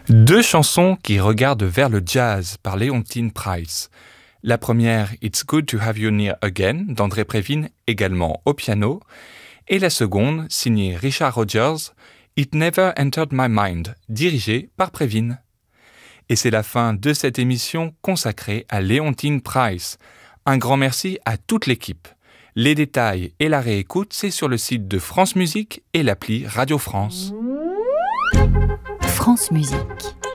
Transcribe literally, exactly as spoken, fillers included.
Deux chansons qui regardent vers le jazz par Léontine Price. La première, It's Good to Have You Near Again, d'André Previn, également au piano. Et la seconde, signée Richard Rodgers, It Never Entered My Mind, dirigée par Previn. Et c'est la fin de cette émission consacrée à Léontine Price. Un grand merci à toute l'équipe. Les détails et la réécoute, c'est sur le site de France Musique et l'appli Radio France. France Musique.